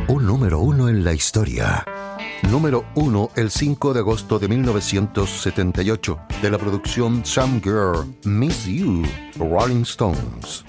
Un número 1 en la historia. Número 1 el 5 de agosto de 1978, de la producción Some Girl, Miss You, Rolling Stones.